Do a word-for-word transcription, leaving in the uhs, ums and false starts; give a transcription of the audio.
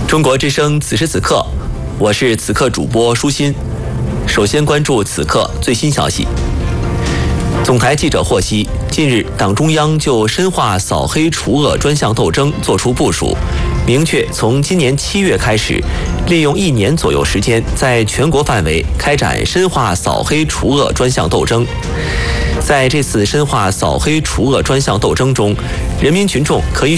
中国之声此时此刻，我是此刻主播舒心。首先关注此刻最新消息。总台记者获悉，近日党中央就深化扫黑除恶专项斗争作出部署，明确从今年七月开始，利用一年左右时间，在全国范围开展深化扫黑除恶专项斗争。在这次深化扫黑除恶专项斗争中，人民群众可以